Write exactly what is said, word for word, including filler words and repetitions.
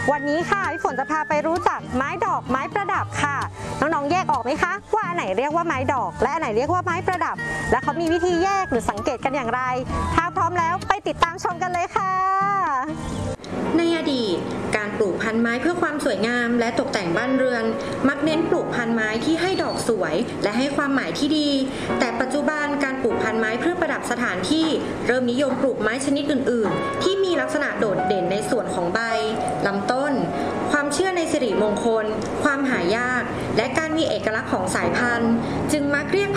วันนี้ค่ะพี่ฝนจะพาไปรู้จักไม้ดอกไม้ประดับค่ะน้องๆแยกออกไหมคะว่าอันไหนเรียกว่าไม้ดอกและอันไหนเรียกว่าไม้ประดับและเขามีวิธีแยกหรือสังเกตกันอย่างไรถ้าพร้อมแล้วไปติดตามชมกันเลยค่ะในอดีตการปลูกพันธุ์ไม้เพื่อความสวยงามและตกแต่งบ้านเรือนมักเน้นปลูกพันธุ์ไม้ที่ให้ดอกสวยและให้ความหมายที่ดีแต่ปัจจุบันการปลูกพันธุ์ไม้เพื่อประดับสถานที่เริ่มนิยมปลูกไม้ชนิดอื่นๆที่มีลักษณะโดดเด่นในส่วนของใบลำต้นความเชื่อในสิริมงคลความหายากและการมีเอกลักษณ์ของสายพันธุ์จึงมักเรียก